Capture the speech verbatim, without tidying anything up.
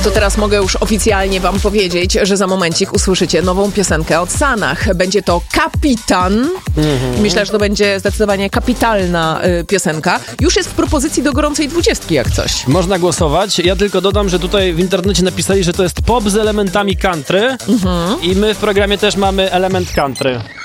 To teraz mogę już oficjalnie wam powiedzieć, że za momencik usłyszycie nową piosenkę od Sanach. Będzie to Kapitan. Mhm. Myślę, że to będzie zdecydowanie kapitalna y, piosenka. Już jest w propozycji do gorącej dwudziestki, jak coś. Można głosować. Ja tylko dodam, że tutaj w internecie napisali, że to jest pop z elementami country. Mhm. I my w programie też mamy element country.